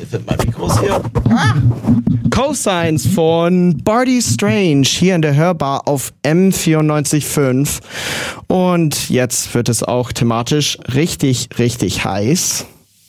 Ich finde mein Mikro ist hier. Cosigns von Barty Strange hier in der Hörbar auf M94.5. Und jetzt wird es auch thematisch richtig, richtig heiß.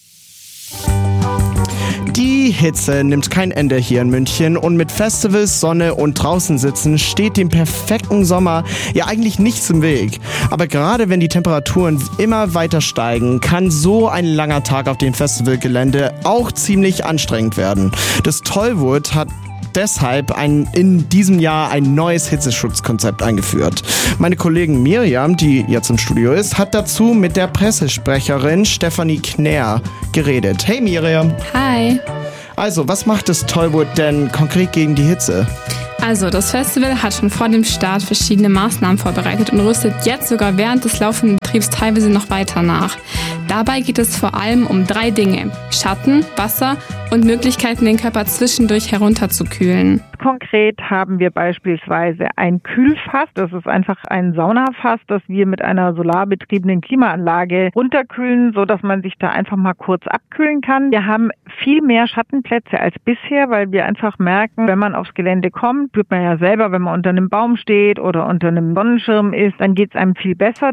Die Hitze nimmt kein Ende hier in München und mit Festivals, Sonne und draußen sitzen steht dem perfekten Sommer ja eigentlich nichts im Weg. Aber gerade wenn die Temperaturen immer weiter steigen, kann so ein langer Tag auf dem Festivalgelände auch ziemlich anstrengend werden. Das Tollwood hat deshalb in diesem Jahr ein neues Hitzeschutzkonzept eingeführt. Meine Kollegin Miriam, die jetzt im Studio ist, hat dazu mit der Pressesprecherin Stefanie Knär geredet. Hey Miriam. Hi. Also, was macht das Tollwood denn konkret gegen die Hitze? Also, das Festival hat schon vor dem Start verschiedene Maßnahmen vorbereitet und rüstet jetzt sogar während des laufenden Betriebs teilweise noch weiter nach. Dabei geht es vor allem um 3 Dinge: Schatten, Wasser und Möglichkeiten, den Körper zwischendurch herunterzukühlen. Konkret haben wir beispielsweise ein Kühlfass. Das ist einfach ein Saunafass, das wir mit einer solarbetriebenen Klimaanlage runterkühlen, sodass man sich da einfach mal kurz abkühlen kann. Wir haben viel mehr Schattenplätze als bisher, weil wir einfach merken, wenn man aufs Gelände kommt, spürt man ja selber, wenn man unter einem Baum steht oder unter einem Sonnenschirm ist, dann geht es einem viel besser.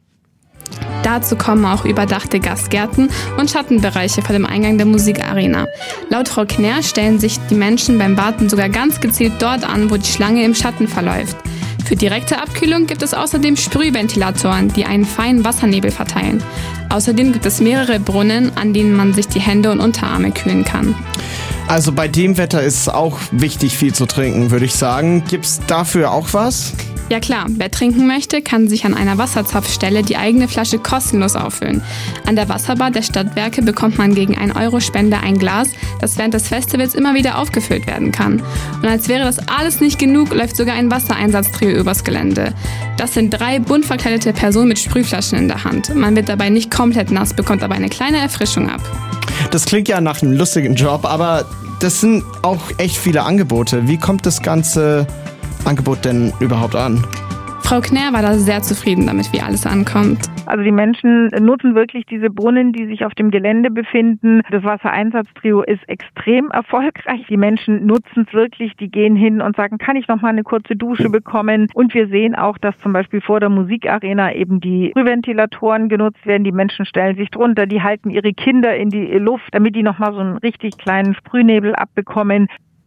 Dazu kommen auch überdachte Gastgärten und Schattenbereiche vor dem Eingang der Musikarena. Laut Frau Knär stellen sich die Menschen beim Warten sogar ganz gezielt dort an, wo die Schlange im Schatten verläuft. Für direkte Abkühlung gibt es außerdem Sprühventilatoren, die einen feinen Wassernebel verteilen. Außerdem gibt es mehrere Brunnen, an denen man sich die Hände und Unterarme kühlen kann. Also bei dem Wetter ist es auch wichtig, viel zu trinken, würde ich sagen. Gibt's dafür auch was? Ja klar, wer trinken möchte, kann sich an einer Wasserzapfstelle die eigene Flasche kostenlos auffüllen. An der Wasserbar der Stadtwerke bekommt man gegen 1 € Spende ein Glas, das während des Festivals immer wieder aufgefüllt werden kann. Und als wäre das alles nicht genug, läuft sogar ein Wassereinsatztrio übers Gelände. Das sind 3 bunt verkleidete Personen mit Sprühflaschen in der Hand. Man wird dabei nicht komplett nass, bekommt aber eine kleine Erfrischung ab. Das klingt ja nach einem lustigen Job, aber das sind auch echt viele Angebote. Wie kommt das ganze Angebot denn überhaupt an? Frau Knär war da sehr zufrieden damit, wie alles ankommt. Also die Menschen nutzen wirklich diese Brunnen, die sich auf dem Gelände befinden. Das Wassereinsatztrio ist extrem erfolgreich. Die Menschen nutzen es wirklich, die gehen hin und sagen, kann ich noch mal eine kurze Dusche bekommen? Und wir sehen auch, dass zum Beispiel vor der Musikarena eben die Sprühventilatoren genutzt werden. Die Menschen stellen sich drunter, die halten ihre Kinder in die Luft, damit die noch mal so einen richtig kleinen Sprühnebel abbekommen.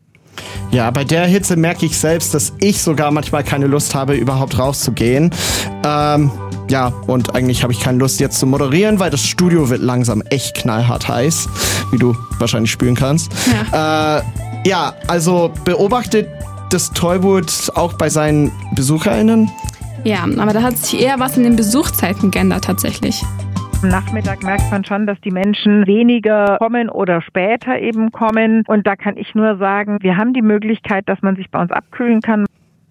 Ja, bei der Hitze merke ich selbst, dass ich sogar manchmal keine Lust habe, überhaupt rauszugehen. Ja, und eigentlich habe ich keine Lust jetzt zu moderieren, weil das Studio wird langsam echt knallhart heiß, wie du wahrscheinlich spüren kannst. Ja, also beobachtet das Tollwood auch bei seinen BesucherInnen? Ja, aber da hat sich eher was in den Besuchszeiten geändert tatsächlich. Am Nachmittag merkt man schon, dass die Menschen weniger kommen oder später eben kommen. Und da kann ich nur sagen, wir haben die Möglichkeit, dass man sich bei uns abkühlen kann.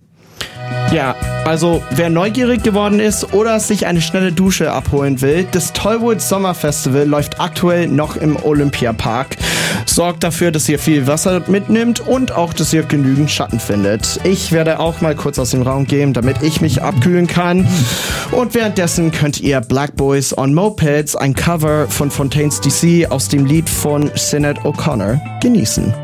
Ja, also wer neugierig geworden ist oder sich eine schnelle Dusche abholen will, das Tollwood Sommerfestival läuft aktuell noch im Olympiapark. Sorgt dafür, dass ihr viel Wasser mitnimmt und auch, dass ihr genügend Schatten findet. Ich werde auch mal kurz aus dem Raum gehen, damit ich mich abkühlen kann. Und währenddessen könnt ihr Black Boys on Mopeds, ein Cover von Fontaines DC aus dem Lied von Sinead O'Connor, genießen.